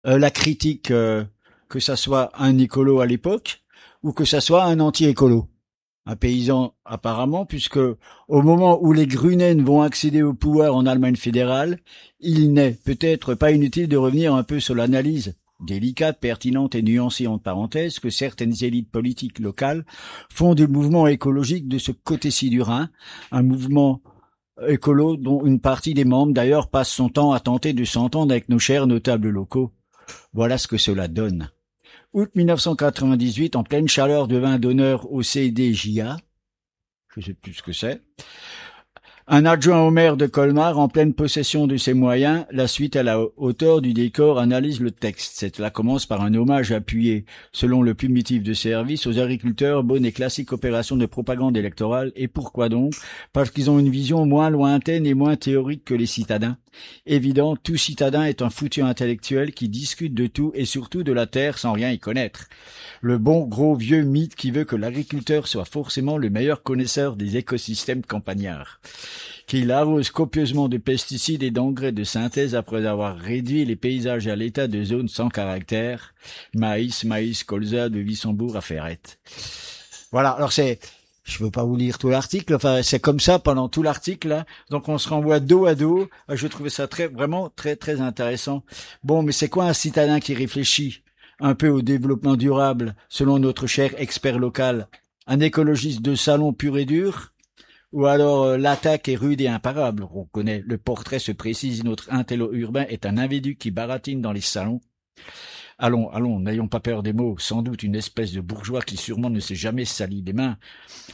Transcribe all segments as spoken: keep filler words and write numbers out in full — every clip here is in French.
euh, la critique, euh, que ça soit un écolo à l'époque ou que ça soit un anti-écolo. Un paysan apparemment, puisque au moment où les Grünen vont accéder au pouvoir en Allemagne fédérale, il n'est peut-être pas inutile de revenir un peu sur l'analyse délicate, pertinente et nuancée entre parenthèses que certaines élites politiques locales font du mouvement écologique de ce côté-ci du Rhin, un mouvement écolo dont une partie des membres d'ailleurs passe son temps à tenter de s'entendre avec nos chers notables locaux. Voilà ce que cela donne. Août mille neuf cent quatre-vingt-dix-huit, en pleine chaleur de vin d'honneur au C D J A, je sais plus ce que c'est, un adjoint au maire de Colmar, en pleine possession de ses moyens, la suite à la hauteur du décor analyse le texte. Cela commence par un hommage appuyé, selon le primitif de service, aux agriculteurs, bonne et classique opération de propagande électorale. Et pourquoi donc? Parce qu'ils ont une vision moins lointaine et moins théorique que les citadins. Évident, tout citadin est un foutu intellectuel qui discute de tout et surtout de la terre sans rien y connaître. Le bon gros vieux mythe qui veut que l'agriculteur soit forcément le meilleur connaisseur des écosystèmes campagnards, qu'il arrose copieusement de pesticides et d'engrais de synthèse après avoir réduit les paysages à l'état de zones sans caractère, maïs, maïs, colza, de Wissembourg à Ferrette. Voilà, alors c'est... Je veux pas vous lire tout l'article, enfin c'est comme ça pendant tout l'article là. Donc on se renvoie dos à dos. Je trouvais ça très vraiment très très intéressant. Bon, mais c'est quoi un citadin qui réfléchit un peu au développement durable selon notre cher expert local? Un écologiste de salon pur et dur? Ou alors euh, l'attaque est rude et imparable? On connaît, le portrait se précise, notre intello urbain est un individu qui baratine dans les salons. Allons, allons, n'ayons pas peur des mots, sans doute une espèce de bourgeois qui sûrement ne s'est jamais sali les mains.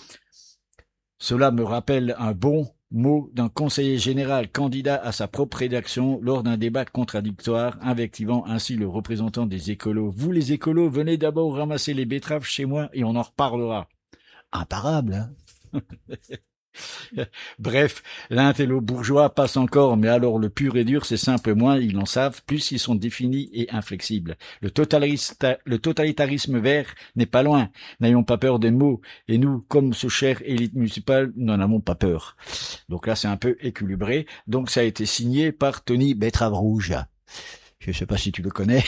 Cela me rappelle un bon mot d'un conseiller général candidat à sa propre rédaction lors d'un débat contradictoire, invectivant ainsi le représentant des écolos. Vous les écolos, venez d'abord ramasser les betteraves chez moi et on en reparlera. Imparable, hein? Bref, l'intello bourgeois passe encore, mais alors le pur et dur, c'est simple, moins ils en savent, plus ils sont définis et inflexibles. Le, le totalitarisme vert n'est pas loin, n'ayons pas peur des mots, et nous, comme ce cher élite municipale, nous n'en avons pas peur. Donc là, c'est un peu équilibré, donc ça a été signé par Tony Betrave Rouge. Je sais pas si tu le connais.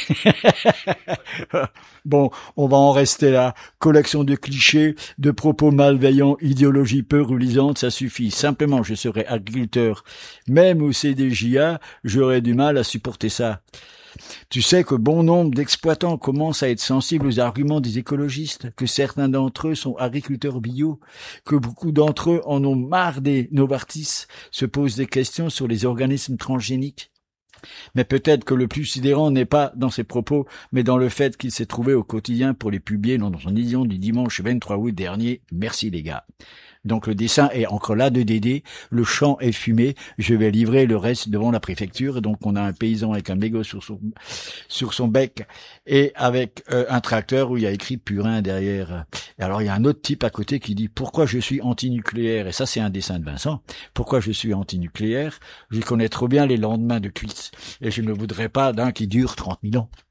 Bon, on va en rester là. Collection de clichés, de propos malveillants, idéologie peu relisante, ça suffit. Simplement, je serais agriculteur. Même au C D J A, j'aurais du mal à supporter ça. Tu sais que bon nombre d'exploitants commencent à être sensibles aux arguments des écologistes, que certains d'entre eux sont agriculteurs bio, que beaucoup d'entre eux en ont marre des Novartis, se posent des questions sur les organismes transgéniques. Mais peut-être que le plus sidérant n'est pas dans ses propos, mais dans le fait qu'il s'est trouvé au quotidien pour les publier dans son édition du dimanche vingt-trois août dernier. Merci les gars. Donc le dessin est encore là de Dédé, le champ est fumé, je vais livrer le reste devant la préfecture. Donc on a un paysan avec un mégot sur son sur son bec et avec euh, un tracteur où il y a écrit Purin derrière. Et alors il y a un autre type à côté qui dit pourquoi je suis antinucléaire, et ça c'est un dessin de Vincent. Pourquoi je suis antinucléaire? Je connais trop bien les lendemains de cuite et je ne voudrais pas d'un qui dure trente mille ans.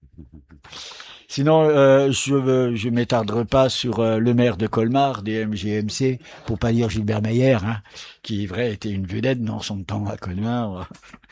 Sinon, euh, je ne je m'étarderai pas sur euh, le maire de Colmar, des M G M C, pour pas dire Gilbert Meyer, hein, qui, vrai, était une vedette dans son temps à Colmar.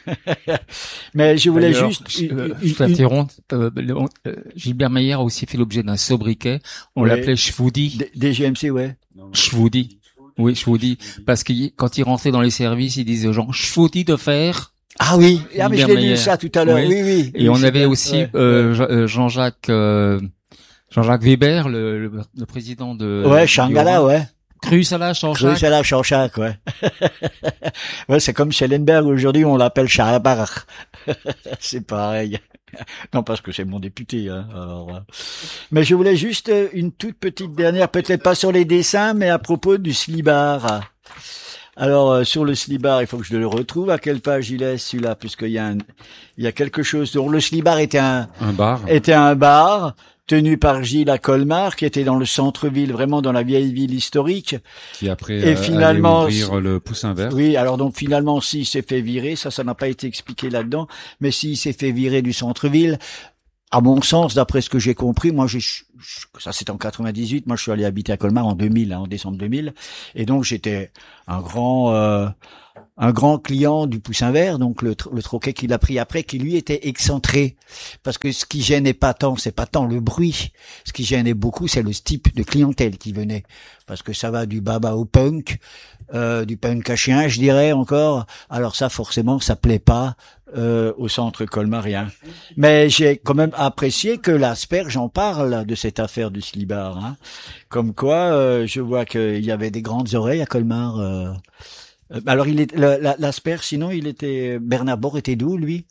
Mais je voulais D'ailleurs, juste... Je, euh, je t'interromps. Euh, euh, Gilbert Meyer a aussi fait l'objet d'un sobriquet. On ouais, l'appelait Schwoudi. Des G M C, ouais. Schwoudi. Oui, Schwoudi. Parce que quand il rentrait dans les services, il disait aux gens, Schwoudi de fer. Ah oui, ah, mais je l'ai lu ça tout à l'heure, oui, oui. oui. Et oui, on avait bien. aussi ouais, euh, ouais. Jean-Jacques euh, Jean-Jacques Weber, le, le, le président de... Ouais, Changala, ouais. Crusala, Jean-Jacques. Crusala, Jean-Jacques, ouais. Ouais, c'est comme Schellenberg, aujourd'hui on l'appelle Charabar. C'est pareil. Non, parce que c'est mon député, hein. Alors, mais je voulais juste une toute petite dernière, peut-être pas sur les dessins, mais à propos du slibard. Alors, euh, sur le slibard, il faut que je le retrouve. À quelle page il est, celui-là? Puisqu'il y a un, il y a quelque chose. Donc, le slibard était un, un bar. était un bar tenu par Gilles à Colmar, qui était dans le centre-ville, vraiment dans la vieille ville historique. Qui après, et euh, finalement, allait ouvrir le Poussin Vert. Oui, alors donc, finalement, s'il s'est fait virer, ça, ça n'a pas été expliqué là-dedans, mais s'il s'est fait virer du centre-ville, à mon sens, d'après ce que j'ai compris, moi, j'ai, ça c'est en quatre-vingt-dix-huit, moi je suis allé habiter à Colmar en deux mille, hein, en décembre deux mille, et donc j'étais un grand, euh, un grand client du Poussin Vert, donc le, le troquet qu'il a pris après, qui lui était excentré, parce que ce qui gênait pas tant, c'est pas tant le bruit, ce qui gênait beaucoup, c'est le type de clientèle qui venait, parce que ça va du baba au punk, euh, du punk à chien, je dirais encore. Alors ça, forcément, ça plaît pas euh, au centre colmarien. Mais j'ai quand même apprécié que l'Asperge en parle de cette affaire du slibard, hein. Comme quoi, euh, je vois qu'il y avait des grandes oreilles à Colmar. Euh, Alors il est l'Asperge, sinon il était Bernard Bord était d'où lui?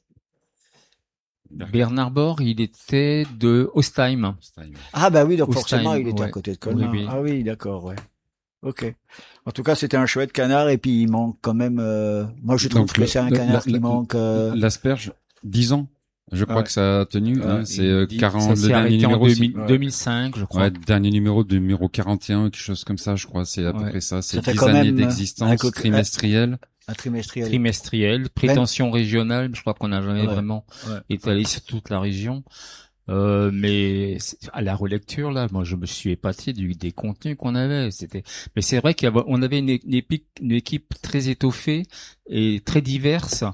Bernard Bord, il était de Ostheim. Ah bah oui, donc Ostheim, forcément il était ouais. à côté de Colmar. Oui, oui. Ah oui, d'accord, ouais. Ok. En tout cas, c'était un chouette canard et puis il manque quand même. Euh... Moi, je trouve Donc, que le- c'est un le- canard la- qui la- manque. Euh... L'Asperge, dix ans. Je crois Ouais. que ça a tenu. Ouais, hein, c'est euh, il dit- quarante. Ça Le s'est dernier arrêté en numéro, deux c'est- mille, ouais. deux mille cinq, je crois. Ouais, dernier numéro, numéro quarante et un, quelque chose comme ça, je crois. C'est à peu Ouais. près ça. C'est Ça fait dix quand années même, d'existence un coq- trimestrielle. Un trimestriel. Trimestriel, prétention régionale, je crois qu'on n'a jamais Ouais. vraiment Ouais. étalé sur toute la région. Euh, mais c'est- à la relecture là, moi je me suis épaté du des contenus qu'on avait. C'était, mais c'est vrai qu'on avait une, une, épique- une équipe très étoffée et très diverse.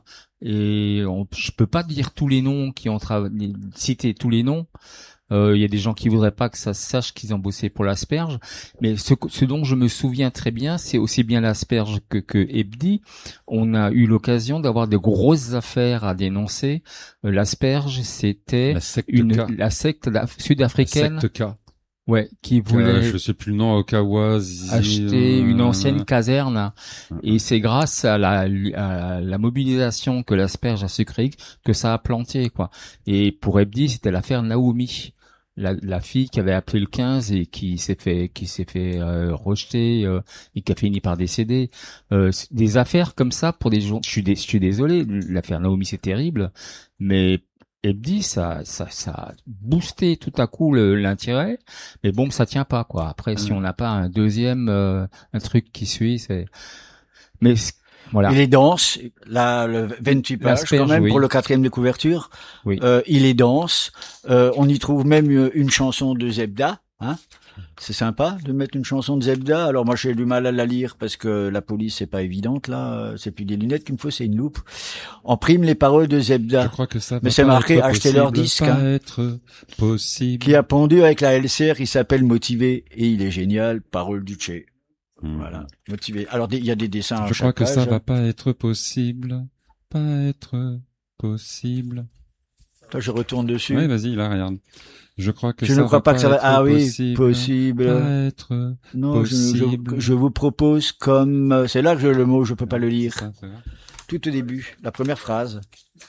Et on, je peux pas dire tous les noms qui ont travaillé, citer tous les noms. Euh, Il y a des gens qui voudraient pas que ça se sache qu'ils ont bossé pour l'Asperge, mais ce, ce dont je me souviens très bien, c'est aussi bien l'Asperge que, que Ebdi. On a eu l'occasion d'avoir de grosses affaires à dénoncer. Euh, L'Asperge, c'était La secte une K. la secte da- La sud-africaine, secte K. ouais, qui Euh, voulait je sais plus le nom, Okawa, Zi- acheter une euh, ancienne caserne. euh, Et c'est grâce à la, à la mobilisation que l'Asperge a su créer que ça a planté, quoi. Et pour Ebdi, c'était l'affaire Naomi. La, la fille qui avait appelé le quinze et qui s'est fait qui s'est fait euh, rejeter euh, et qui a fini par décéder. Euh, c'est des affaires comme ça pour des gens. Je suis dé- je suis désolé, l'affaire Naomi c'est terrible, mais Ebdi ça ça ça a boosté tout à coup le- l'intérêt. Mais bon, ça tient pas quoi. Après, si Mm. on n'a pas un deuxième euh, un truc qui suit, c'est mais c- voilà. Il est dense. Là, le vingt-huit pages L'Asperge, quand même oui. pour le quatrième de couverture. Oui. Euh, il est dense. Euh, on y trouve même une, une chanson de Zebda. Hein, c'est sympa de mettre une chanson de Zebda. Alors moi j'ai du mal à la lire parce que la police c'est pas évidente là. C'est plus des lunettes qu'il me faut, c'est une loupe. En prime les paroles de Je Zebda crois que ça. Mais va c'est pas marqué, être achetez leur possible, disque, Pas hein. être possible. qui a pondu avec la L C R. Il s'appelle Motivé et il est génial. Parole du Tché. Hmm. Voilà, Motivé. Alors il y a des dessins. à Je crois chaque que ça page. va pas être possible. Pas être possible. Toi, je retourne dessus. Oui, vas-y, là, regarde. Je crois que je ça ne crois va pas que ça va. être Ah oui, possible. possible. Pas être Non, je, je, possible. je vous propose comme euh, c'est là que je le mot, je peux pas le lire. Ça, c'est vrai. Tout au début, la première phrase,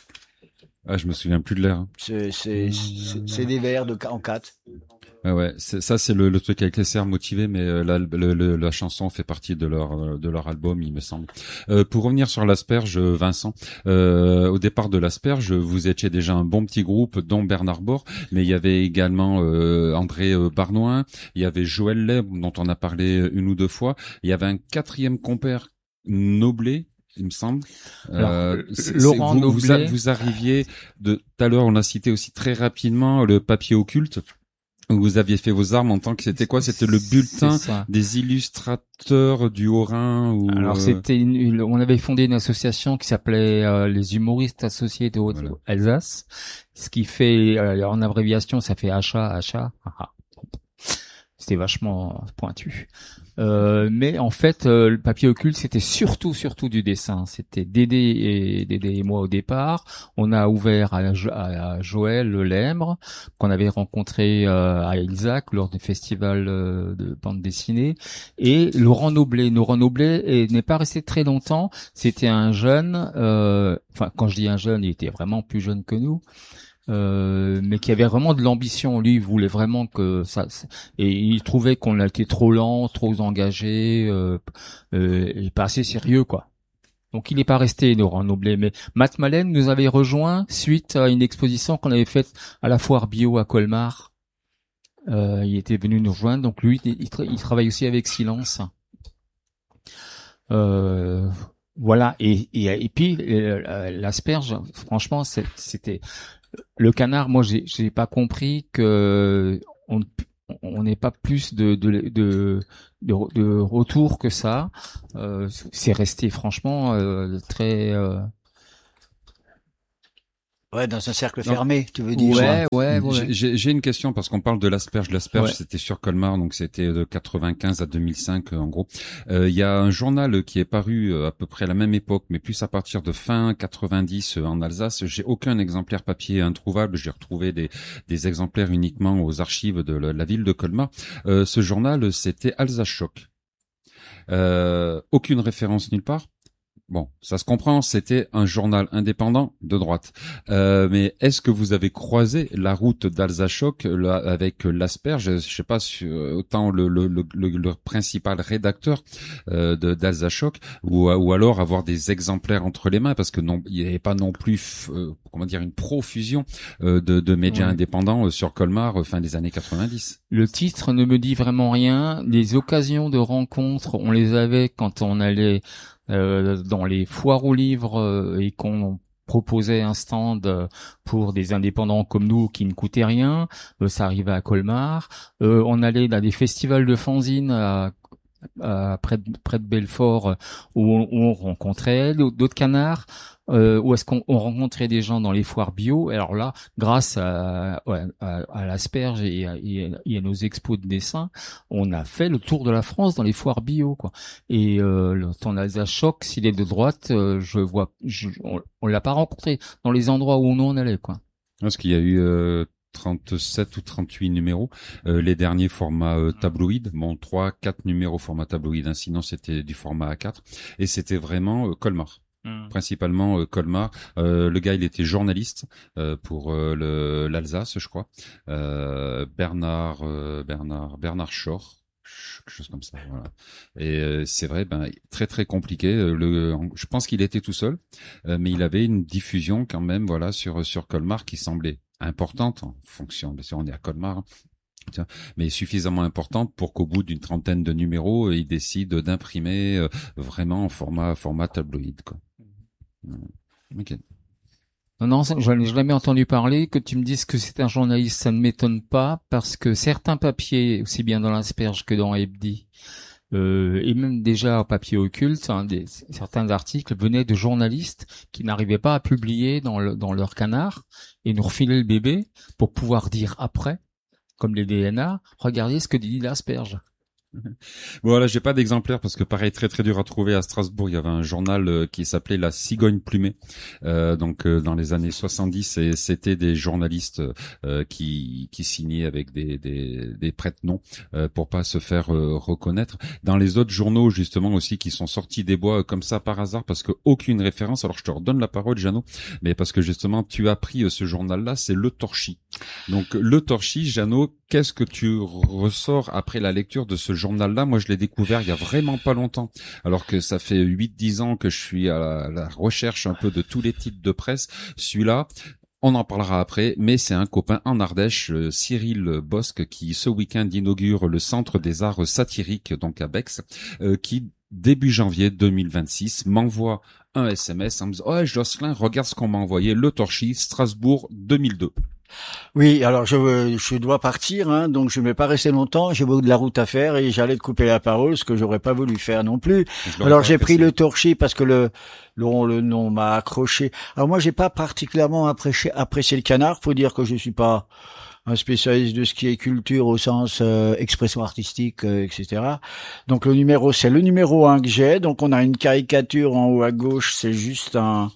Ah, je me souviens plus de l'air. hein. c'est c'est c'est c'est des vers de en quatre. Ah ouais, c'est, ça c'est le, le truc avec les serres motivés, mais euh, la, le, le- la chanson fait partie de leur euh, de leur album, il me semble. Euh, pour revenir sur l'Asperge, Vincent, euh, au départ de l'Asperge, vous étiez déjà un bon petit groupe, dont Bernard Bord, mais il y avait également euh, André euh, Barnoin, il y avait Joël Lèbre, dont on a parlé une ou deux fois, il y avait un quatrième compère, Noblet, il me semble. Alors, Euh, c'est- Laurent c'est- vous, vous, a- Noblet. vous arriviez de tout à l'heure, on a cité aussi très rapidement le papier occulte. Où vous aviez fait vos armes en tant que c'était quoi? C'était le bulletin C'est ça. des illustrateurs du Haut-Rhin ou Alors euh, c'était une, une- on avait fondé une association qui s'appelait euh, les humoristes associés de Voilà. Haute-Alsace, ce qui fait euh, en abréviation ça fait achat achat. Ah, ah. C'était vachement pointu. Euh, mais en fait, euh, le papier occulte, c'était surtout, surtout du dessin. C'était Dédé et Dédé et moi au départ. On a ouvert à, Jo- à Joël Lembre, qu'on avait rencontré euh, à Ilzac lors du festival euh, de bande dessinée, et Laurent Noblet. Laurent Noblet est- n'est pas resté très longtemps. C'était un jeune, euh, enfin quand je dis un jeune, il était vraiment plus jeune que nous. Euh, mais qui avait vraiment de l'ambition. Lui, il voulait vraiment que ça, et il trouvait qu'on était trop lent, trop engagé, euh, euh, et pas assez sérieux, quoi. Donc il n'est pas resté, Laurent Noblet. Mais Matt Malen nous avait rejoint suite à une exposition qu'on avait faite à la foire bio à Colmar. Euh, il était venu nous rejoindre. Donc lui, il, tra- il travaille aussi avec Silence. Euh, voilà. Et, et, et puis euh, l'Asperge, franchement, c'est- c'était le canard. Moi, j'ai, j'ai pas compris que on, on, on n'est pas plus de de de de, de retour que ça. Euh, c'est resté franchement euh, très euh, Ouais, dans un cercle Non. fermé, tu veux dire. ouais ouais ouais. J'ai- J'ai j'ai une question parce qu'on parle de l'asperge. L'asperge, Ouais. c'était sur Colmar, donc c'était de quatre-vingt-quinze à deux mille cinq, euh, en gros. Euh, Il y a un journal qui est paru euh, à peu près à la même époque, mais plus à partir de fin quatre-vingt-dix euh, en Alsace. J'ai aucun exemplaire papier introuvable. J'ai retrouvé des, des exemplaires uniquement aux archives de la, la ville de Colmar. Euh, ce journal, c'était Alsace Choc. Euh, aucune référence nulle part. Bon, ça se comprend, c'était un journal indépendant de droite. Euh, mais est-ce que vous avez croisé la route d'Alsace-Choc là, avec l'asperge? Je sais pas, si, euh, autant le, le, le, le, le principal rédacteur euh, de d'Alsace-Choc, ou, ou alors avoir des exemplaires entre les mains, parce que non, il n'y avait pas non plus, euh, comment dire, une profusion euh, de, de médias Ouais. indépendants euh, sur Colmar euh, fin des années quatre-vingt-dix. Le titre ne me dit vraiment rien. Les occasions de rencontre, on les avait quand on allait euh, dans les foires aux livres euh, et qu'on proposait un stand euh, pour des indépendants comme nous qui ne coûtait rien. Euh, ça arrivait à Colmar. Euh, on allait dans des festivals de fanzines à à près de, près de Belfort, où on, où on rencontrait d'autres canards, euh, où est-ce qu'on on rencontrait des gens dans les foires bio. Alors là, grâce à, ouais, à, à l'asperge et à, et, à, et à nos expos de dessin, on a fait le tour de la France dans les foires bio, quoi. Et euh, le, ton Alsace Choc, s'il est de droite, euh, je vois, je, on, on l'a pas rencontré dans les endroits où nous on allait, quoi. Parce qu'il y a eu euh, trente-sept ou trente-huit numéros, euh, les derniers formats euh, tabloïd, bon trois, quatre numéros format tabloïd, hein, sinon c'était du format A quatre, et c'était vraiment euh, Colmar. Mmh. Principalement euh, Colmar. Euh, le gars, il était journaliste euh, pour euh, le l'Alsace, je crois. Euh, Bernard, euh, Bernard, Bernard Schor. Quelque chose comme ça, voilà. Et euh, c'est vrai, ben très très compliqué. Le, je pense qu'il était tout seul, euh, mais il avait une diffusion quand même, voilà, sur sur Colmar qui semblait importante en fonction. Bien sûr, on est à Colmar, hein, mais suffisamment importante pour qu'au bout d'une trentaine de numéros, il décide d'imprimer euh, vraiment en format format tabloïd, quoi. Ok. Non, non, je n'ai jamais entendu parler. Que tu me dises que c'est un journaliste, ça ne m'étonne pas, parce que certains papiers, aussi bien dans l'Asperge que dans Hebdi, euh, et même déjà au papier occulte, hein, des, certains articles venaient de journalistes qui n'arrivaient pas à publier dans, le, dans leur canard et nous refilaient le bébé pour pouvoir dire après, comme les D N A, regardez ce que dit l'Asperge. Voilà, j'ai pas d'exemplaire parce que pareil, très très dur à trouver à Strasbourg. Il y avait un journal euh, qui s'appelait La Cigogne Plumée, euh, donc euh, dans les années soixante-dix, et c'était des journalistes euh, qui qui signaient avec des des, des prête-noms euh, pour pas se faire euh, reconnaître. Dans les autres journaux justement aussi qui sont sortis des bois euh, comme ça par hasard parce que aucune référence. Alors je te redonne la parole, Jeannot, mais parce que justement tu as pris euh, ce journal-là, c'est Le Torchis. Donc Le Torchis, Jeannot, qu'est-ce que tu ressors après la lecture de ce journal-là? Moi, je l'ai découvert il y a vraiment pas longtemps, alors que ça fait huit dix ans que je suis à la, à la recherche un peu de tous les titres de presse. Celui-là, on en parlera après, mais c'est un copain en Ardèche, euh, Cyril Bosque, qui ce week-end inaugure le Centre des Arts Satiriques, donc à Bex, euh, qui début janvier deux mille vingt-six m'envoie un S M S en me disant « Oh, Jocelyn, regarde ce qu'on m'a envoyé, Le Torchis, Strasbourg deux mille deux ». Oui, alors je je dois partir, hein, donc je ne vais pas rester longtemps. J'ai beaucoup de la route à faire et j'allais te couper la parole, ce que j'aurais pas voulu faire non plus. Alors j'ai pris Le Torchis parce que le le, le nom m'a accroché. Alors moi j'ai pas particulièrement apprécié apprécié le canard. Faut dire que je suis pas un spécialiste de ce qui est culture au sens euh, expression artistique, euh, et cetera. Donc le numéro, c'est le numéro un que j'ai. Donc on a une caricature en haut à gauche, c'est juste un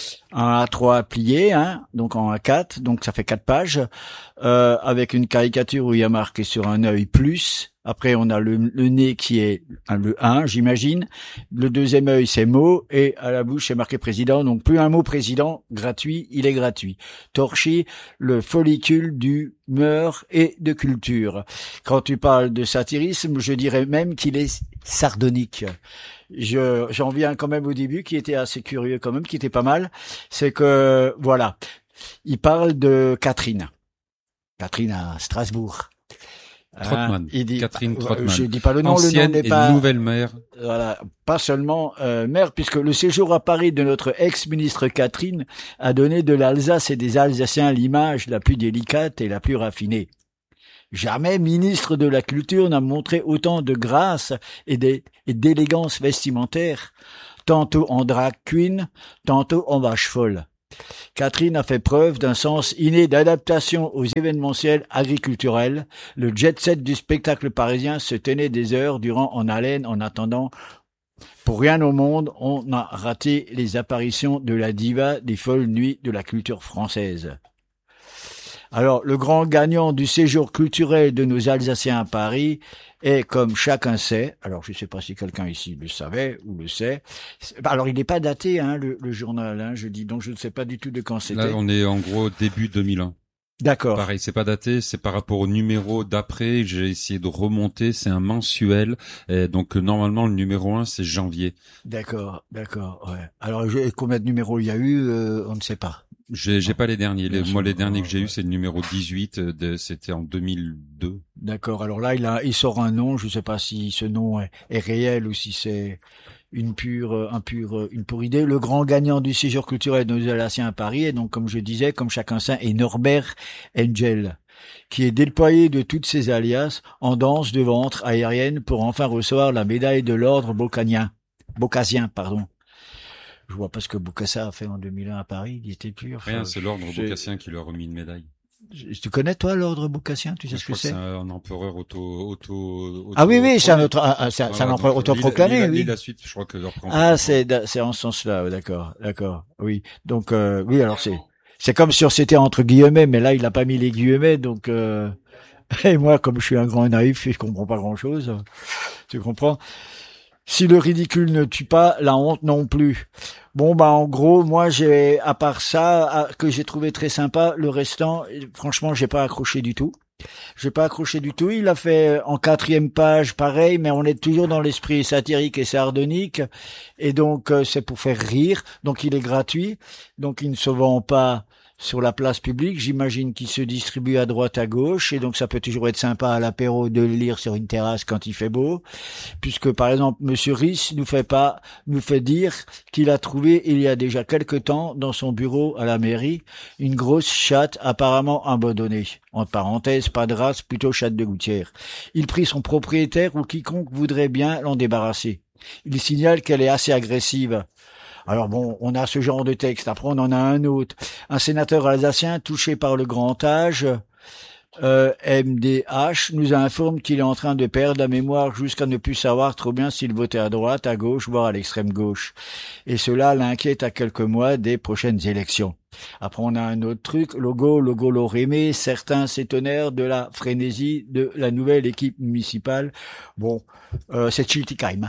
un A trois plié, hein, donc en A quatre, donc ça fait quatre pages, euh, avec une caricature où il y a marqué sur un œil plus. Après, on a le, le nez qui est le un, j'imagine. Le deuxième œil, c'est mot, et à la bouche, c'est marqué président. Donc, plus un mot président, gratuit, il est gratuit. Torchis, le follicule d'humeur et de culture. Quand tu parles de satirisme, je dirais même qu'il est sardonique. Je, j'en viens quand même au début, qui était assez curieux quand même, qui était pas mal. C'est que, voilà, il parle de Catherine. Catherine à Strasbourg. Trottmann, hein, dit, Catherine Trottmann. Je dis pas le nom, ancienne le nom n'est et pas nouvelle maire. Voilà, pas seulement euh, maire, puisque le séjour à Paris de notre ex-ministre Catherine a donné de l'Alsace et des Alsaciens l'image la plus délicate et la plus raffinée. Jamais ministre de la Culture n'a montré autant de grâce et des- et d'élégance vestimentaire, tantôt en drag queen, tantôt en vache folle. Catherine a fait preuve d'un sens inné d'adaptation aux événementiels agriculturels. Le jet-set du spectacle parisien se tenait des heures durant en haleine en attendant. Pour rien au monde, on a raté les apparitions de la diva des folles nuits de la culture française. Alors, le grand gagnant du séjour culturel de nos Alsaciens à Paris est, comme chacun sait, alors je ne sais pas si quelqu'un ici le savait ou le sait, alors il n'est pas daté, hein, le, le journal, hein, je dis, donc je ne sais pas du tout de quand c'était. Là, on est en gros début deux mille un. D'accord. Pareil, c'est pas daté, c'est par rapport au numéro d'après. J'ai essayé de remonter, c'est un mensuel. Et donc, euh, normalement, le numéro un, c'est janvier. D'accord, d'accord, ouais. Alors, je, combien de numéros il y a eu, euh, on ne sait pas. J'ai, j'ai pas les derniers. Les, Bien moi, sûr, les derniers que j'ai ouais. eu, c'est le numéro dix-huit. euh, De, c'était en deux mille deux. D'accord. Alors là, il a, il sort un nom. Je ne sais pas si ce nom est, est réel ou si c'est une pure, un pure, une pure idée. Le grand gagnant du séjour culturel de nos Alsaciens à Paris est donc, comme je disais, comme chacun sait, est Norbert Engel, qui est déployé de toutes ses alias en danse de ventre aérienne pour enfin recevoir la médaille de l'ordre Boccanien, Bocasien, pardon. Je vois pas ce que Bocassa a fait en deux mille un à Paris. Il était plus. Enfin, Rien, c'est l'ordre c'est- Bocassien qui lui a remis une médaille. Tu connais toi l'ordre Bocassien? Tu sais Je ce que crois que c'est c'est? un, un empereur auto, auto, auto. Ah oui, oui, c'est un auto- autre, ah, ah, c'est un c'est un Voilà, empereur donc, autoproclamé, lis la- lis oui. la suite, je crois que après, on peut Ah, comprendre. c'est, c'est en ce sens-là, ouais, d'accord, d'accord, oui. Donc, euh, oui, alors c'est, c'est comme si c'était entre guillemets, mais là, il n'a pas mis les guillemets, donc, euh, et moi, comme je suis un grand naïf, je comprends pas grand-chose. Tu comprends? Si le ridicule ne tue pas, la honte non plus. Bon, bah, en gros, moi, j'ai, à part ça, à- que j'ai trouvé très sympa, le restant, franchement, j'ai pas accroché du tout. J'ai pas accroché du tout. Il a fait en quatrième page, pareil, mais on est toujours dans l'esprit satirique et sardonique. Et donc, euh, c'est pour faire rire. Donc, il est gratuit. Donc, il ne se vend pas sur la place publique. J'imagine qu'il se distribue à droite, à gauche. Et donc, ça peut toujours être sympa à l'apéro de le lire sur une terrasse quand il fait beau. Puisque, par exemple, Monsieur Riss nous fait pas, nous fait dire qu'il a trouvé, il y a déjà quelque temps, dans son bureau à la mairie, une grosse chatte apparemment abandonnée. Entre parenthèses, pas de race, plutôt chatte de gouttière. Il prie son propriétaire ou quiconque voudrait bien l'en débarrasser. Il signale qu'elle est assez agressive. Alors bon, on a ce genre de texte. Après, on en a un autre. Un sénateur alsacien touché par le grand âge, euh, M D H, nous informe qu'il est en train de perdre la mémoire jusqu'à ne plus savoir trop bien s'il votait à droite, à gauche, voire à l'extrême gauche. Et cela l'inquiète à quelques mois des prochaines élections. Après, on a un autre truc, logo, logo l'aurait certains s'étonnèrent de la frénésie de la nouvelle équipe municipale. Bon, euh, c'est Schiltigheim.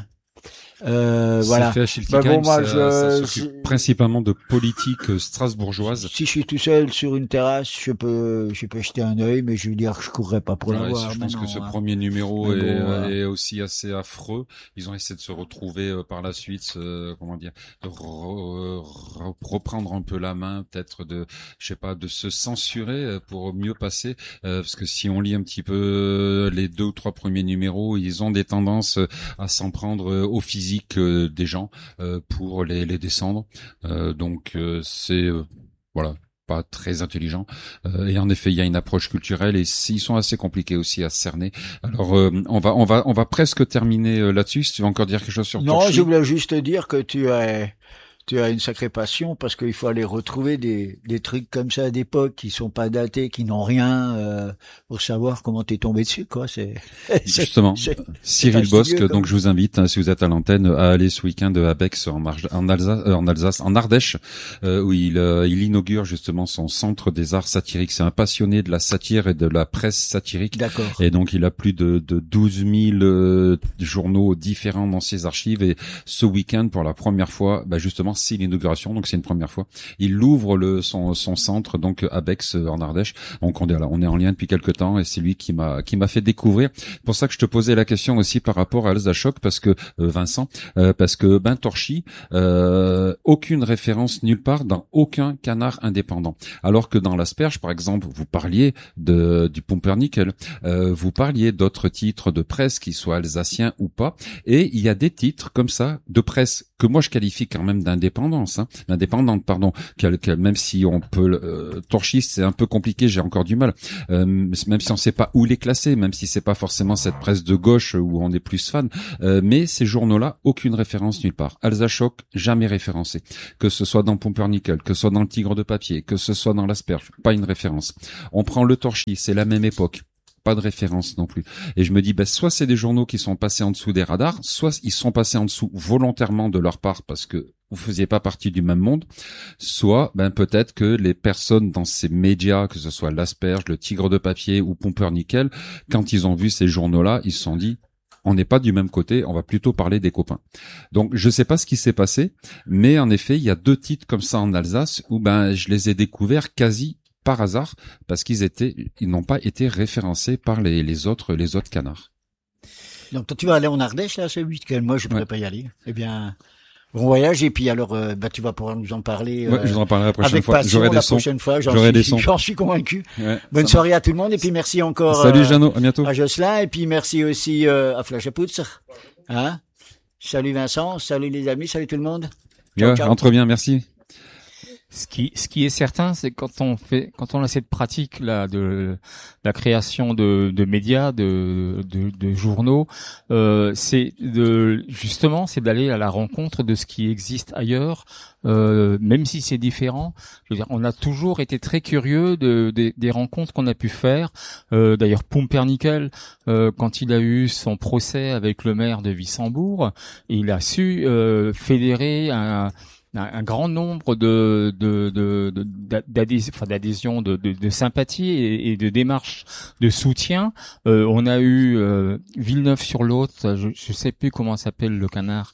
Euh, C'est voilà. fait à Bah Schiltigheim, bon, moi, ça, je, ça je- s'occupe principalement de politique euh, strasbourgeoise. si je suis tout seul sur une terrasse, je peux, je peux jeter un œil, mais je veux dire que je courrais pas pour Ouais, l'avoir. je pense que maintenant, ce hein. premier numéro Mais est, bon, euh, voilà. est aussi assez affreux. Ils ont essayé de se retrouver euh, par la suite, euh, comment dire, de re- re- reprendre un peu la main, peut-être de, je sais pas, de se censurer euh, pour mieux passer. euh, parce que si on lit un petit peu euh, les deux ou trois premiers numéros, ils ont des tendances euh, à s'en prendre euh, au physique euh, des gens euh, pour les, les descendre. Euh, donc euh, c'est euh, voilà. Pas très intelligent. Euh, et en effet, il y a une approche culturelle et ils sont assez compliqués aussi à cerner. Alors, euh, on va, on va, on va presque terminer euh, là-dessus. Si tu veux encore dire quelque chose sur Non, Torchy. je voulais juste te dire que tu as, tu as une sacrée passion parce qu'il faut aller retrouver des, des trucs comme ça d'époque qui sont pas datés, qui n'ont rien, euh, pour savoir comment t'es tombé dessus, quoi. C'est, c'est- Justement, c'est- Cyril fastidieux, Bosque. comme- Donc, je vous invite, hein, si vous êtes à l'antenne, à aller ce week-end à Bex en, Marge- en, Alsace, euh, en Alsace, en Ardèche, euh, où il, euh, il inaugure justement son centre des arts satiriques. C'est un passionné de la satire et de la presse satirique. D'accord. Et donc, il a plus de, de douze mille euh, journaux différents dans ses archives. Et ce week-end, pour la première fois, bah justement, c'est l'inauguration. Donc, c'est une première fois. Il ouvre le son, son centre donc à Bex euh, en Ardèche. Donc, on est là, on est en lien depuis quelque temps. Et c'est lui qui m'a qui m'a fait découvrir. C'est pour ça que je te posais la question aussi par rapport à Elsa Choc, parce que euh, Vincent, euh, parce que ben Torchy, euh, aucune référence nulle part dans aucun canard indépendant. Alors que dans l'Asperge, par exemple, vous parliez de du Pumpernickel, euh, vous parliez d'autres titres de presse, qu'ils soient alsaciens ou pas, et il y a des titres comme ça de presse que moi je qualifie quand même d'indépendance, hein, d'indépendante, pardon, qu'elle, qu'elle, même si on peut, euh, Torchis, c'est un peu compliqué, j'ai encore du mal, euh, même si on sait pas où les classer, même si c'est pas forcément cette presse de gauche où on est plus fan, euh, mais ces journaux-là, aucune référence nulle part. Alsachoc, jamais référencé, que ce soit dans Pumpernickel, que ce soit dans le Tigre de papier, que ce soit dans l'Asperge, pas une référence. On prend le Torchis, c'est la même époque. Pas de référence non plus. Et je me dis, ben, soit c'est des journaux qui sont passés en dessous des radars, soit ils sont passés en dessous volontairement de leur part parce que vous faisiez pas partie du même monde, soit ben peut-être que les personnes dans ces médias, que ce soit l'Asperge, le Tigre de papier ou Pumpernickel, quand ils ont vu ces journaux-là, ils se sont dit, on n'est pas du même côté, on va plutôt parler des copains. Donc je sais pas ce qui s'est passé, mais en effet, il y a deux titres comme ça en Alsace où ben je les ai découverts quasi par hasard, parce qu'ils étaient, ils n'ont pas été référencés par les, les autres, les autres canards. Donc toi tu vas aller en Ardèche là ce week-end, moi je pourrais ouais. pas y aller. Eh bien, bon voyage et puis alors euh, bah tu vas pouvoir nous en parler. Euh, ouais, je vous en parlerai la prochaine avec fois. Passion, J'aurai des la sons. prochaine fois, j'en J'aurai suis, des sons. j'en suis convaincu. Ouais, Bonne soirée marche. À tout le monde et puis merci encore. Salut euh, Jeannot, à bientôt. À Jocelyn et puis merci aussi euh, à Flash à Poutz. Hein? Salut Vincent, salut les amis, salut tout le monde. Ciao, ouais, ciao. Entre bien, merci. Ce qui, ce qui est certain, c'est quand on fait, quand on a cette pratique là de la création de, de médias, de, de, de journaux, euh, c'est de justement, c'est d'aller à la rencontre de ce qui existe ailleurs, euh, même si c'est différent. Je veux dire, on a toujours été très curieux de, de des rencontres qu'on a pu faire. Euh, d'ailleurs, Pumpernickel, euh, quand il a eu son procès avec le maire de Wissembourg, il a su euh, fédérer un un grand nombre de de de d'adhésions enfin d'adhésions de, de de sympathie et, et de démarches de soutien. Euh, on a eu euh, Villeneuve-sur-Lot, je je sais plus comment s'appelle le canard.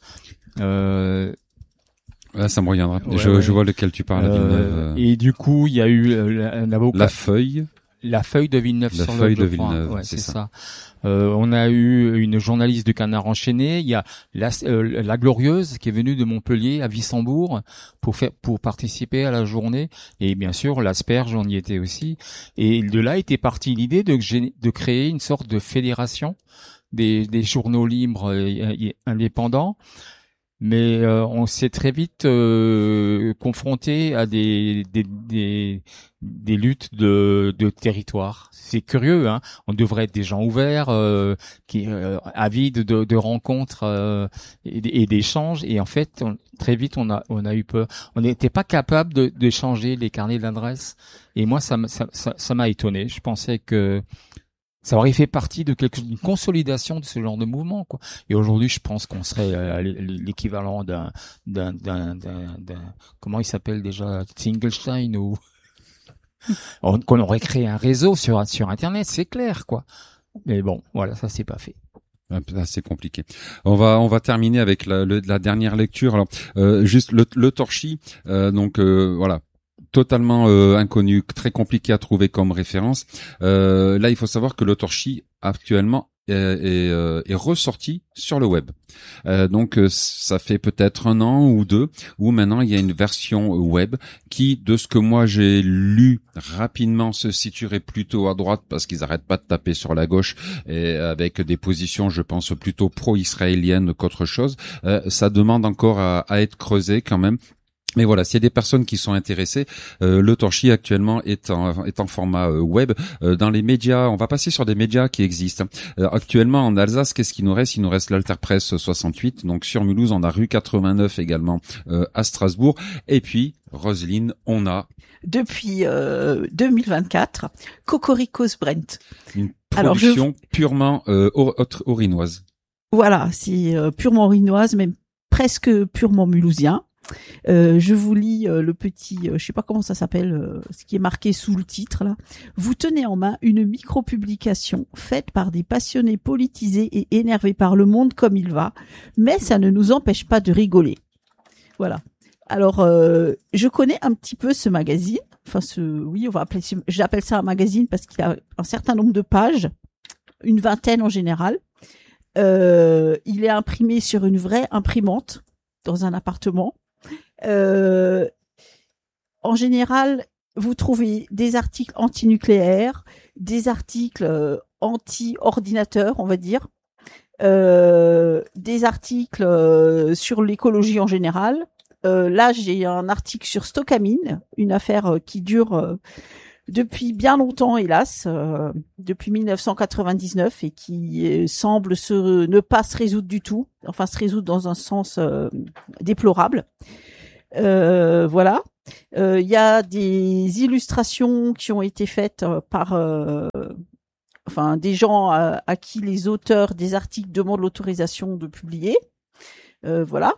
Euh, Là, ça me reviendra. Ouais, je ouais. je vois lequel tu parles. Euh, et du coup, il y a eu un avocat. La feuille. La feuille de Villeneuve La sur feuille le de Villeneuve, ouais, c'est, c'est ça. ça. Euh, on a eu une journaliste du Canard enchaîné. Il y a la, euh, la Glorieuse qui est venue de Montpellier à Wissembourg pour faire pour participer à la journée. Et bien sûr, l'Asperge, on y était aussi. Et de là était partie l'idée de, de créer une sorte de fédération des, des journaux libres et indépendants. Mais euh, on s'est très vite euh, confronté à des des des, des luttes de, de territoire. C'est curieux, hein. On devrait être des gens ouverts, euh, qui euh, avides de, de rencontres euh, et, et d'échanges. Et en fait, on, très vite, on a on a eu peur. On n'était pas capable de, de changer les carnets d'adresses. Et moi, ça ça ça, ça m'a étonné. Je pensais que ça aurait fait partie de quelque d'une consolidation de ce genre de mouvement, quoi. Et aujourd'hui, je pense qu'on serait euh, l'équivalent d'un, d'un, d'un, d'un, d'un, comment il s'appelle déjà, Singlestein ou on, qu'on aurait créé un réseau sur sur Internet, c'est clair, quoi. Mais bon, voilà, ça c'est pas fait. C'est compliqué. On va on va terminer avec la, le, la dernière lecture. Alors, euh, juste le, le Torchis. Euh, donc euh, voilà. Totalement euh, inconnu, très compliqué à trouver comme référence. Euh, là, il faut savoir que le Torchis actuellement est, est, euh, est ressorti sur le web. Euh, donc, euh, ça fait peut-être un an ou deux où maintenant il y a une version web qui, de ce que moi j'ai lu rapidement, se situerait plutôt à droite parce qu'ils arrêtent pas de taper sur la gauche et avec des positions, je pense, plutôt pro-israéliennes qu'autre chose. Euh, ça demande encore à, à être creusé quand même. Mais voilà, s'il y a des personnes qui sont intéressées, euh, le Torchis actuellement est en, est en format euh, web. Euh, dans les médias, on va passer sur des médias qui existent. Euh, actuellement, en Alsace, qu'est-ce qu'il nous reste? Il nous reste l'Alterpresse soixante-huit. Donc sur Mulhouse, on a rue quatre-vingt-neuf également euh, à Strasbourg. Et puis, Roselyne, on a... Depuis euh, deux mille vingt-quatre, Cocorico's Brent. Une production Alors, je... purement euh, or- orinoise. Voilà, c'est euh, purement orinoise, même presque purement mulhousien. Euh, je vous lis euh, le petit, euh, je sais pas comment ça s'appelle, euh, ce qui est marqué sous le titre là. Vous tenez en main une micro-publication faite par des passionnés politisés et énervés par le monde comme il va, mais ça ne nous empêche pas de rigoler. Voilà. Alors, euh, je connais un petit peu ce magazine. Enfin, ce, oui, on va appeler, j'appelle ça un magazine parce qu'il a un certain nombre de pages, une vingtaine en général. Euh, il est imprimé sur une vraie imprimante dans un appartement. Euh, en général, vous trouvez des articles anti-nucléaires, des articles euh, anti-ordinateurs, on va dire, euh, des articles euh, sur l'écologie en général. Euh, là, j'ai un article sur Stocamine, une affaire euh, qui dure euh, depuis bien longtemps, hélas, euh, depuis mille neuf cent quatre-vingt-dix-neuf, et qui euh, semble se, ne pas se résoudre du tout, enfin se résoudre dans un sens euh, déplorable. Euh, voilà. Il euh, y a des illustrations qui ont été faites euh, par euh, enfin des gens à, à qui les auteurs des articles demandent l'autorisation de publier. Euh, voilà.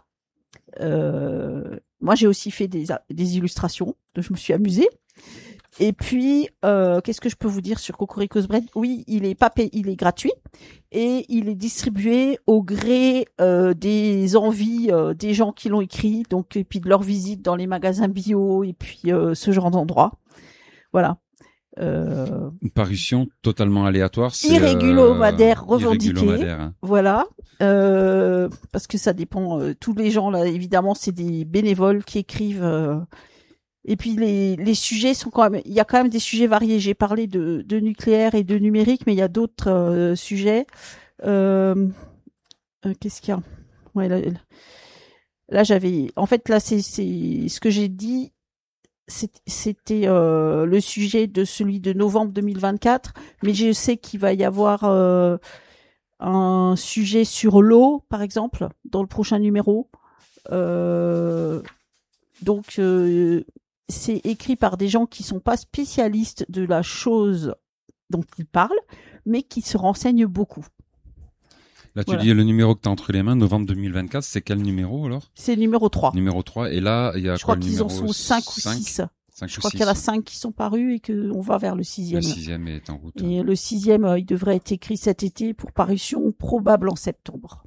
Euh, moi, j'ai aussi fait des, des illustrations, je me suis amusée. Et puis, euh, qu'est-ce que je peux vous dire sur Cocorico Sbrent? Oui, il est pas payé, il est gratuit et il est distribué au gré euh, des envies euh, des gens qui l'ont écrit, donc et puis de leur visite dans les magasins bio et puis euh, ce genre d'endroit. Voilà. Euh... Une parution totalement aléatoire, c'est irrégulomadaire, euh, revendiqué. Irrégulomadaire, hein. Voilà. Euh, parce que ça dépend. Euh, tous les gens là, évidemment, c'est des bénévoles qui écrivent. Euh, Et puis les, les sujets sont quand même, il y a quand même des sujets variés. J'ai parlé de, de nucléaire et de numérique, mais il y a d'autres euh, sujets. Euh, euh, qu'est-ce qu'il y a? Ouais, là, là j'avais, en fait là c'est c'est ce que j'ai dit, c'était euh, le sujet de celui de novembre deux mille vingt-quatre, mais je sais qu'il va y avoir euh, un sujet sur l'eau, par exemple, dans le prochain numéro. Euh, donc euh, c'est écrit par des gens qui sont pas spécialistes de la chose dont ils parlent, mais qui se renseignent beaucoup. Là, tu voilà. dis le numéro que tu as entre les mains, novembre deux mille vingt-quatre, c'est quel numéro alors? C'est le numéro trois. Numéro trois, et là, il y a Je quoi crois le qu'ils numéro en sont cinq ou cinq six. cinq Je ou crois six. qu'il y en a cinq qui sont parus et qu'on va vers le sixième. Le sixième est en route. Et le sixième, euh, il devrait être écrit cet été pour parution probable en septembre.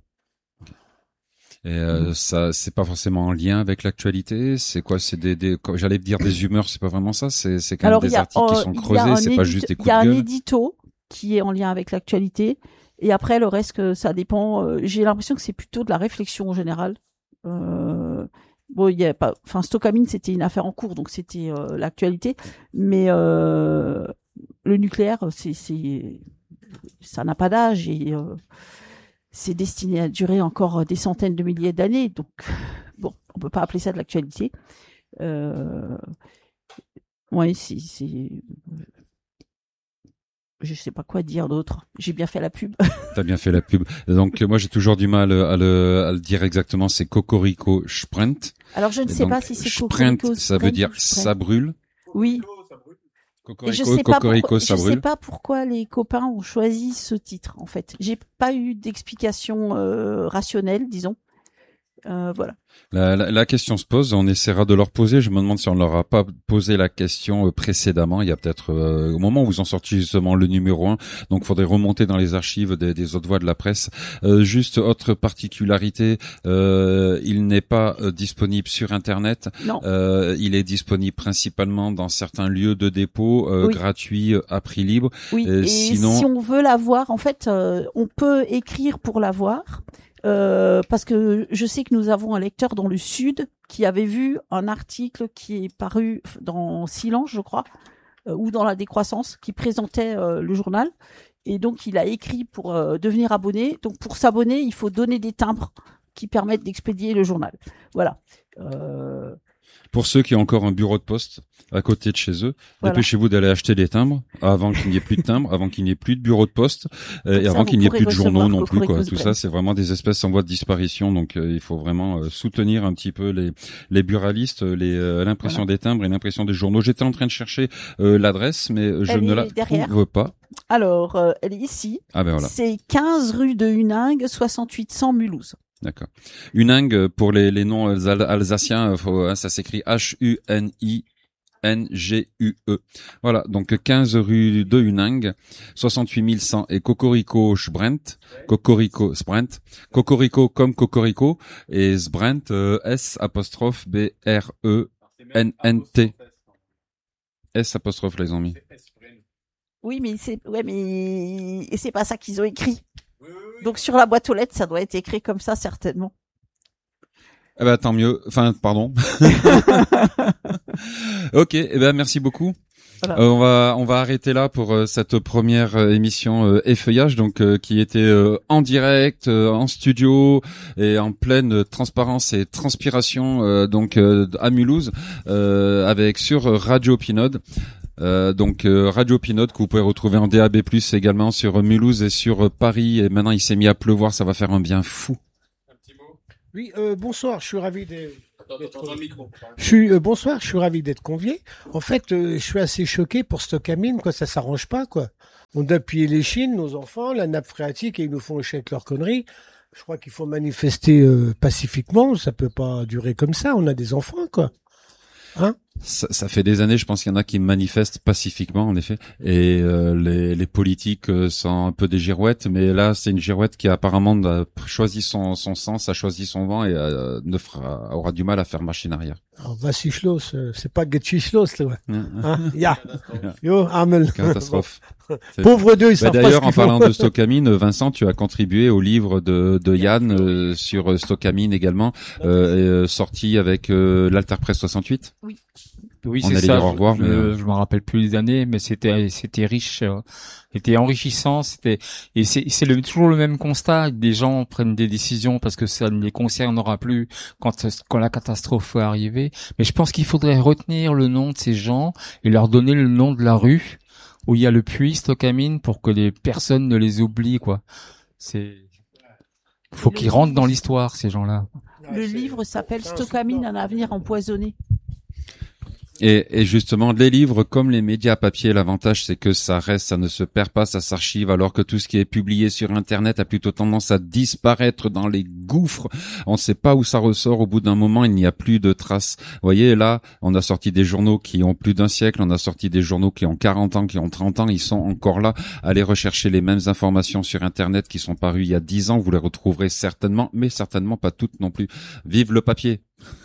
Et euh, ça, c'est pas forcément en lien avec l'actualité. C'est quoi? C'est des, des j'allais dire des humeurs. C'est pas vraiment ça. C'est, c'est quand même Alors, des a, articles euh, qui sont creusés. C'est édito, pas juste des coups de gueule. Il y a un gueule. édito qui est en lien avec l'actualité. Et après, le reste, que ça dépend. Euh, j'ai l'impression que c'est plutôt de la réflexion en général. Euh, bon, il y a pas. Enfin, Stocamine, c'était une affaire en cours, donc c'était euh, l'actualité. Mais euh, le nucléaire, c'est, c'est, ça n'a pas d'âge et euh, c'est destiné à durer encore des centaines de milliers d'années. Donc, bon, on peut pas appeler ça de l'actualité. Euh, ouais, c'est, c'est, je sais pas quoi dire d'autre. J'ai bien fait la pub. T'as bien fait la pub. Donc moi j'ai toujours du mal à le, à le dire exactement. C'est Cocorico Sprint. Alors je ne Et sais donc, pas si c'est Sprint, Cocorico. ça veut dire ça brûle. Oui. Cocorico, Et je sais pas Cocorico, pourquoi, ça je brûle. sais pas pourquoi les copains ont choisi ce titre en fait. J'ai pas eu d'explication euh, rationnelle, disons. Euh, voilà. La, la, la question se pose, on essaiera de leur poser. Je me demande si on leur a pas posé la question précédemment. Il y a peut-être euh, au moment où vous en sortiez justement le numéro un. Donc, il faudrait remonter dans les archives des, des autres voix de la presse. Euh, juste autre particularité, euh, il n'est pas euh, disponible sur Internet. Non. Euh, il est disponible principalement dans certains lieux de dépôt euh, Oui. gratuits à prix libre. Oui. Euh, Et sinon... si on veut la voir, en fait, euh, on peut écrire pour la voir. Euh, parce que je sais que nous avons un lecteur dans le sud qui avait vu un article qui est paru dans Silence, je crois, euh, ou dans La Décroissance, qui présentait euh, le journal. Et donc, il a écrit pour euh, devenir abonné. Donc, pour s'abonner, il faut donner des timbres qui permettent d'expédier le journal. Voilà. Euh... Pour ceux qui ont encore un bureau de poste à côté de chez eux, Voilà. dépêchez-vous d'aller acheter des timbres avant qu'il n'y ait plus de timbres, avant qu'il n'y ait plus de bureau de poste euh, et ça, avant qu'il n'y ait pourrez plus de journaux recevoir non plus. Quoi. Cocorico Tout ça, Sbrent. c'est vraiment des espèces en voie de disparition. Donc, euh, il faut vraiment euh, soutenir un petit peu les les buralistes, les euh, l'impression Voilà. des timbres et l'impression des journaux. J'étais en train de chercher euh, l'adresse, mais je Elle ne est la derrière. trouve pas. Alors, euh, elle est ici. Ah ben voilà. C'est quinze rue de Huningue, soixante-huit cents Mulhouse. D'accord. Huningue, pour les, les noms al- alsaciens, faut, hein, ça s'écrit H U N I N G U E. Voilà, donc quinze rue de Huningue, soixante-huit mille cent et Cocorico Sbrent, Cocorico Sprint, Cocorico comme Cocorico et Sbrent euh, S apostrophe B R E N N T. S apostrophe les ont mis. Oui, mais c'est ouais, mais et c'est pas ça qu'ils ont écrit. Donc sur la boîte aux lettres, ça doit être écrit comme ça certainement. Eh ben tant mieux. Enfin, pardon. Ok, eh ben merci beaucoup. Voilà. Euh, on va on va arrêter là pour euh, cette première euh, émission euh, Effeuillage, donc euh, qui était euh, en direct, euh, en studio et en pleine transparence et transpiration, euh, donc euh, à Mulhouse, euh, avec sur Radio Pinode. Euh, donc euh, Radio Pinode que vous pouvez retrouver en D A B plus, également sur Mulhouse et sur Paris. Et maintenant il s'est mis à pleuvoir, ça va faire un bien fou. Un petit mot. Oui, euh, bonsoir, je suis ravi d'être. Je suis euh, bonsoir, je suis ravi d'être convié. En fait, euh, je suis assez choqué pour Stockamine, quoi. Ça s'arrange pas, quoi. On doit appuyer les Chines, nos enfants, la nappe phréatique, et ils nous font chier avec leurs conneries. Je crois qu'il faut manifester euh, pacifiquement. Ça peut pas durer comme ça. On a des enfants, quoi. Hein? Ça, ça fait des années, je pense qu'il y en a qui manifestent pacifiquement, en effet, et euh, les, les politiques euh, sont un peu des girouettes, mais là, c'est une girouette qui apparemment a choisi son, son sens, a choisi son vent et euh, ne fera, aura du mal à faire machine arrière. Alors, vas-y, Schloss, euh, c'est pas Getschloss, là, ouais. Hein? Ya. Yo, Amel. Catastrophe. Pauvre Dieu, ils bah, savent pas d'ailleurs, ce en qu'il faut. parlant de Stockamine, Vincent, tu as contribué au livre de, de Yann euh, sur Stockamine également, euh, euh, sorti avec euh, l'Alterpresse soixante-huit. Oui. Oui, On c'est allait ça. dire au revoir, je, mais euh, je me rappelle plus les années, mais c'était c'était riche, euh, c'était enrichissant, c'était et c'est c'est le, toujours le même constat. Des gens prennent des décisions parce que ça ne les concernera plus quand quand la catastrophe va arriver. Mais je pense qu'il faudrait retenir le nom de ces gens et leur donner le nom de la rue où il y a le puits Stockamine pour que les personnes ne les oublient, quoi. C'est faut qu'ils rentrent dans l'histoire, ces gens-là. Le livre s'appelle Stockamine, un avenir empoisonné. Et, et justement, les livres comme les médias papier, l'avantage c'est que ça reste, ça ne se perd pas, ça s'archive, alors que tout ce qui est publié sur Internet a plutôt tendance à disparaître dans les gouffres. On ne sait pas où ça ressort. Au bout d'un moment, il n'y a plus de traces. Vous voyez, là, on a sorti des journaux qui ont plus d'un siècle, on a sorti des journaux qui ont quarante ans, qui ont trente ans, ils sont encore là. Allez rechercher les mêmes informations sur Internet qui sont parues il y a dix ans, vous les retrouverez certainement, mais certainement pas toutes non plus. Vive le papier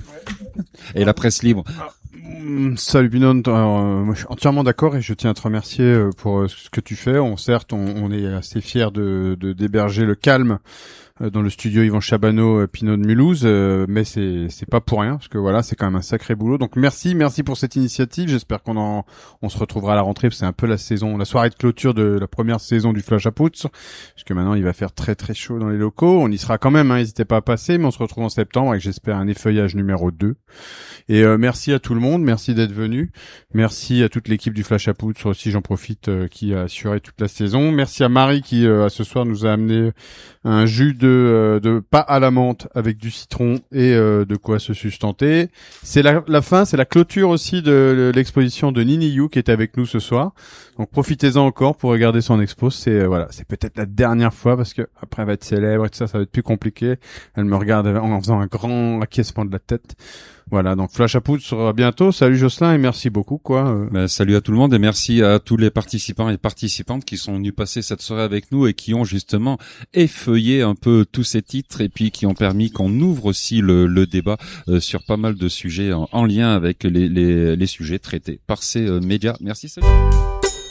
et la presse libre. Salut Binone, alors, euh, moi je suis entièrement d'accord et je tiens à te remercier euh, pour euh, ce que tu fais. On certes, on, on est assez fiers de, de d'héberger le calme euh, dans le studio Yvan Chabanot, euh, Pinot de Mulhouse, euh, mais c'est c'est pas pour rien parce que voilà, c'est quand même un sacré boulot. Donc merci, merci pour cette initiative. J'espère qu'on en on se retrouvera à la rentrée parce que c'est un peu la saison, la soirée de clôture de la première saison du Flash à Poutre, parce que maintenant il va faire très très chaud dans les locaux. On y sera quand même, hein, n'hésitez pas à passer, mais on se retrouve en septembre avec j'espère un effeuillage numéro deux. Et euh, merci à tout le monde, merci d'être venu, merci à toute l'équipe du Flash à Poutre aussi, j'en profite, euh, qui a assuré toute la saison. Merci à Marie qui euh, ce soir nous a amené un jus de euh, de pas à la menthe avec du citron et euh, de quoi se sustenter. C'est la, la fin, c'est la clôture aussi de l'exposition de Nini Yu qui est avec nous ce soir. Donc profitez-en encore pour regarder son expo. C'est euh, voilà, c'est peut-être la dernière fois parce que après elle va être célèbre et tout ça, ça va être plus compliqué. Elle me regarde en faisant un grand acquiescement de la tête. Voilà, donc Flash à Poutre sera bientôt. Salut Jocelyn et merci beaucoup, quoi. Ben, salut à tout le monde et merci à tous les participants et participantes qui sont venus passer cette soirée avec nous et qui ont justement effeuillé un peu tous ces titres et puis qui ont permis qu'on ouvre aussi le, le débat euh, sur pas mal de sujets en, en lien avec les, les, les sujets traités par ces euh, médias. Merci, salut.